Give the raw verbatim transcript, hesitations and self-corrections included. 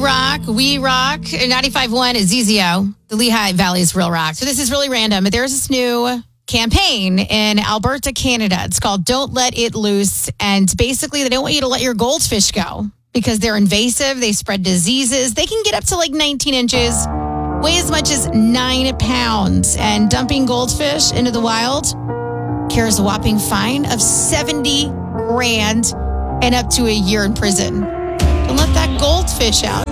You rock, we rock. ninety-five point one is Z Z O, the Lehigh Valley's Real Rock. So this is really random, but there's this new campaign in Alberta, Canada. It's called Don't Let It Loose. And basically, they don't want you to let your goldfish go because they're invasive. They spread diseases. They can get up to like nineteen inches, weigh as much as nine pounds. And dumping goldfish into the wild carries a whopping fine of seventy grand and up to a year in prison. Don't let that goldfish out.